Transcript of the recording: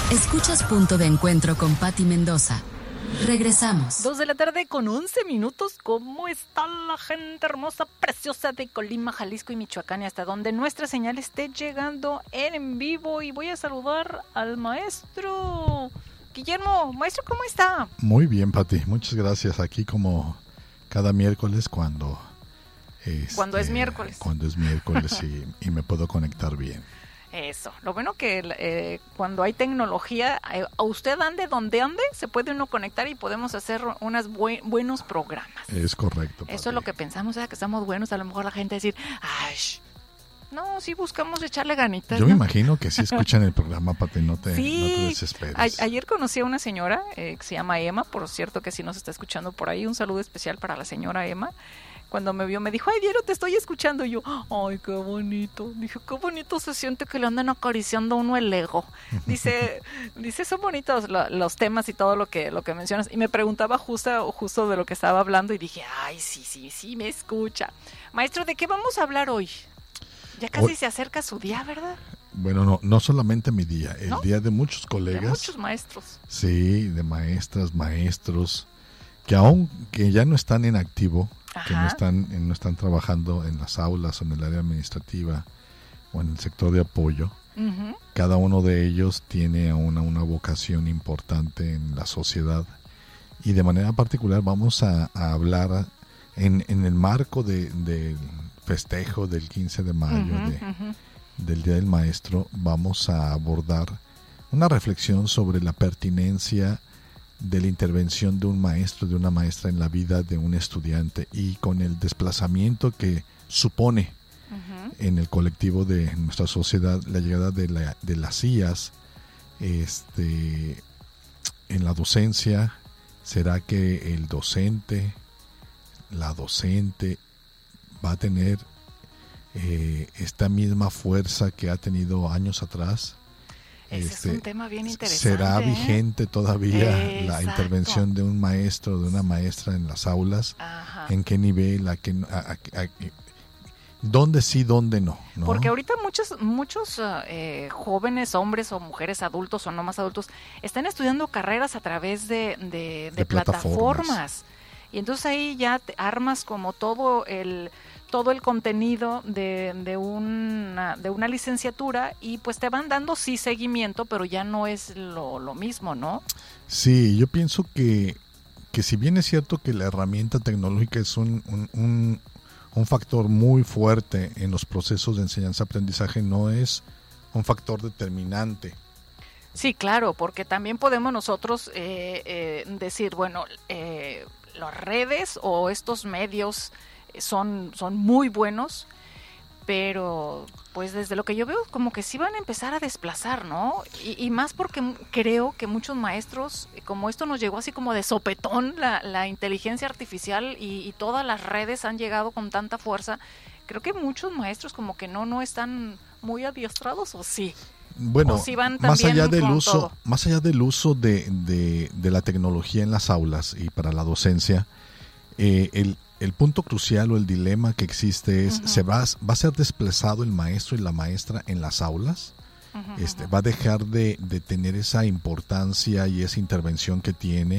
Escuchas Punto de Encuentro con Pati Mendoza. Regresamos. 2:11 p.m. ¿Cómo está la gente hermosa, preciosa de Colima, Jalisco y Michoacán? Y hasta donde nuestra señal esté llegando en vivo. Y voy a saludar al maestro Guillermo. Maestro, ¿cómo está? Muy bien, Pati. Muchas gracias. Aquí como cada miércoles cuando es miércoles. Cuando es miércoles y me puedo conectar bien. Eso, lo bueno que cuando hay tecnología, a usted ande donde ande, se puede uno conectar y podemos hacer unos buenos programas. Es correcto, Pati. Eso es lo que pensamos, que estamos buenos, a lo mejor la gente decir, ay, no, sí buscamos echarle ganitas. Yo ¿no? Me imagino que sí escuchan el programa, Pati, no te desesperes. Ayer conocí a una señora que se llama Emma, por cierto que sí nos está escuchando por ahí, un saludo especial para la señora Emma. Cuando me vio me dijo, ay, Diero, te estoy escuchando. Y yo, ay, qué bonito. Dije, qué bonito se siente que le andan acariciando a uno el ego. Dice, son bonitos los temas y todo lo que mencionas. Y me preguntaba justo de lo que estaba hablando y dije, ay, sí, me escucha. Maestro, ¿de qué vamos a hablar hoy? Ya casi se acerca su día, ¿verdad? Bueno, no solamente mi día, el ¿no? Día de muchos colegas. De muchos maestros. Sí, de maestras, maestros, que ya no están en activo, que no están trabajando en las aulas o en el área administrativa o en el sector de apoyo. Uh-huh. Cada uno de ellos tiene una vocación importante en la sociedad y de manera particular vamos a hablar en el marco del festejo del 15 de mayo del Día del Maestro. Vamos a abordar una reflexión sobre la pertinencia de la intervención de un maestro, de una maestra en la vida de un estudiante y con el desplazamiento que supone en el colectivo de nuestra sociedad la llegada de las IAs en la docencia. ¿Será que el docente, la docente va a tener esta misma fuerza que ha tenido años atrás? Ese es un tema bien interesante. ¿Será vigente todavía la intervención de un maestro, de una maestra en las aulas? Ajá. ¿En qué nivel? ¿Dónde sí, dónde no? Porque ahorita muchos jóvenes, hombres o mujeres, adultos o no más adultos, están estudiando carreras a través de plataformas. Y entonces ahí ya te armas como todo el contenido de una licenciatura y pues te van dando seguimiento, pero ya no es lo mismo, ¿no? Sí, yo pienso que si bien es cierto que la herramienta tecnológica es un factor muy fuerte en los procesos de enseñanza-aprendizaje, no es un factor determinante. Sí, claro, porque también podemos nosotros decir, bueno, las redes o estos medios son muy buenos, pero pues desde lo que yo veo como que sí van a empezar a desplazar, ¿no? Y más porque creo que muchos maestros, como esto nos llegó así como de sopetón, la inteligencia artificial y todas las redes han llegado con tanta fuerza, creo que muchos maestros como que no están muy adiestrados, ¿o sí? Bueno, sí van más allá del uso de la tecnología en las aulas y para la docencia, el punto crucial o el dilema que existe es, ¿va a ser desplazado el maestro y la maestra en las aulas? ¿Va a dejar de tener esa importancia y esa intervención que tiene